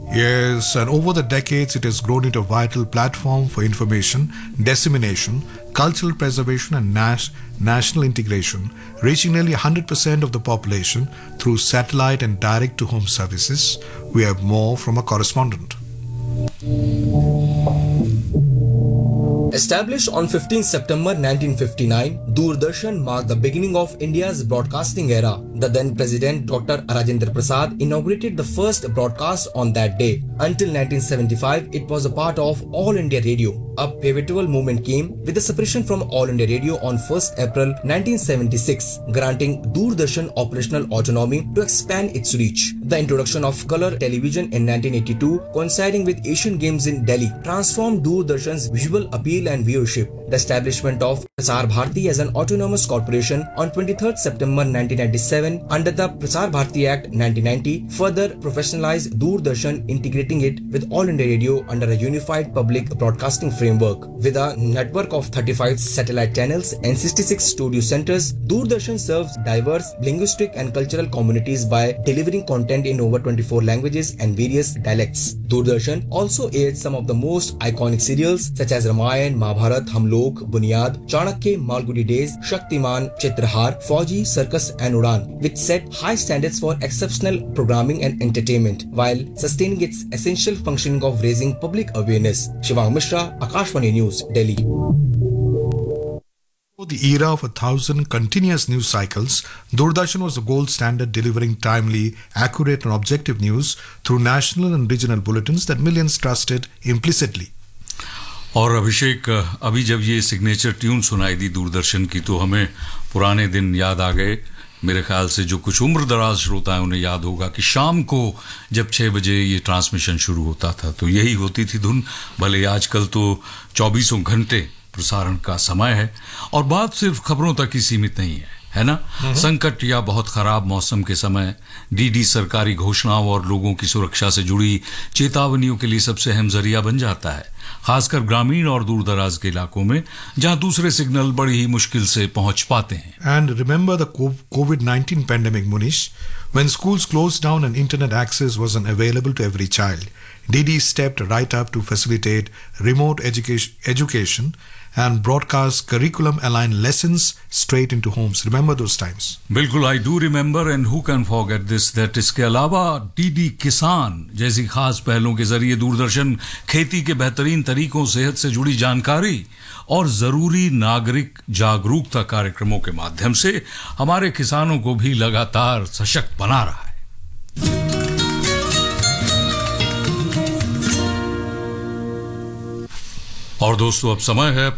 Yes, and over the decades, it has grown into a vital platform for information, dissemination, cultural preservation, and national integration, reaching nearly 100% of the population through satellite and direct to home services. We have more from a correspondent. Established on 15 September 1959, Doordarshan marked the beginning of India's broadcasting era. The then President Dr. Rajendra Prasad inaugurated the first broadcast on that day. Until 1975, it was a part of All India Radio. A pivotal moment came with the separation from All India Radio on 1st April 1976, granting Doordarshan operational autonomy to expand its reach. The introduction of color television in 1982, coinciding with Asian Games in Delhi, transformed Doordarshan's visual appeal and viewership. The establishment of Prasar Bharati as an autonomous corporation on 23rd September 1997 under the Prasar Bharati Act 1990 further professionalized Doordarshan, integrating it with All India Radio under a unified public broadcasting framework. With a network of 35 satellite channels and 66 studio centers, Doordarshan serves diverse linguistic and cultural communities by delivering content in over 24 languages and various dialects. Doordarshan also aired some of the most iconic serials such as Ramayan, Mahabharat, Hum Log, Bunyad, Chanakya, Malgudi Days, Shaktiman, Chitrahar, Fauji, Circus and Udan, which set high standards for exceptional programming and entertainment while sustaining its essential functioning of raising public awareness. Shivang Mishra, Akashvani News, Delhi. The era of 1,000 continuous news cycles, Doordarshan was the gold standard, delivering timely, accurate and objective news through national and regional bulletins that millions trusted implicitly. और अभिषेक, अभी जब ये signature tune सुनाई दी दूरदर्शन की तो हमें पुराने दिन याद आ गए. मेरे ख्याल से जो कुछ उम्र दराज श्रोता है उन्हें याद होगा कि शाम को जब 6 बजे ये ट्रांसमिशन शुरू होता था तो यही होती थी धुन. भले आजकल तो 24 घंटे प्रसारण का समय है और बात सिर्फ खबरों तक ही सीमित नहीं है ना. संकट या बहुत खराब मौसम के समय डीडी सरकारी घोषणाओं और लोगों की सुरक्षा से जुड़ी चेतावनियों के लिए सबसे अहम जरिया बन जाता है, खासकर ग्रामीण और दूर दराज के इलाकों में जहां दूसरे सिग्नल बड़ी ही मुश्किल से पहुंच पाते हैं. And remember the COVID-19 pandemic, Munish, when schools closed down and internet access wasn't available to every child. DD stepped right up to facilitate remote education and broadcast curriculum-aligned lessons straight into homes. Remember those times? बिल्कुल, I do remember, and who can forget this? That इसके अलावा DD किसान जैसी खास पहलों के जरिए दूरदर्शन खेती के बेहतरीन तरीकों, सेहत से जुड़ी जानकारी और जरूरी नागरिक जागरूकता कार्यक्रमों के माध्यम से हमारे किसानों को भी लगातार सशक्त बना रहा है. और दोस्तों, अब समय है